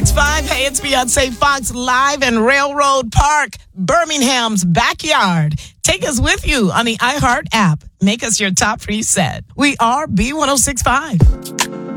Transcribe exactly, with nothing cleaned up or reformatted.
sixty-five. Hey, it's Beyonce Fox live in Railroad Park, Birmingham's backyard. Take us with you on the iHeart app. Make us your top preset. We are B ten sixty-five.